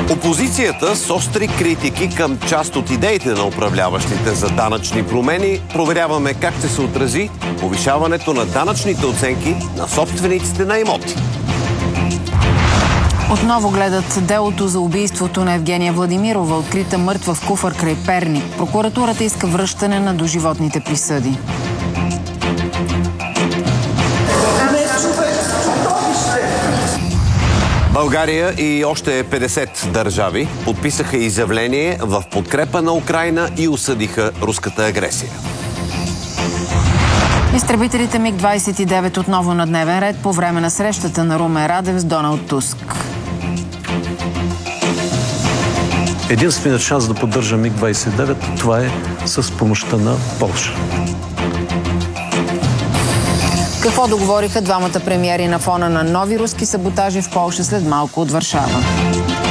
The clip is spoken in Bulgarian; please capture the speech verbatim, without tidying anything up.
Опозицията с остри критики към част от идеите на управляващите за данъчни промени. Проверяваме как ще се отрази повишаването на данъчните оценки на собствениците на имоти. Отново гледат делото за убийството на Евгения Владимирова, открита мъртва в куфар край Перник. Прокуратурата иска връщане на доживотните присъди. България и още петдесет държави подписаха изявление в подкрепа на Украйна и осъдиха руската агресия. Изтребителите миг двадесет и девет отново на дневен ред по време на срещата на Румен Радев с Доналд Туск. Единственият шанс да поддържа миг двадесет и девет, това е с помощта на Полша. Какво договориха двамата премиери на фона на нови руски саботажи в Полша след малко от Варшава?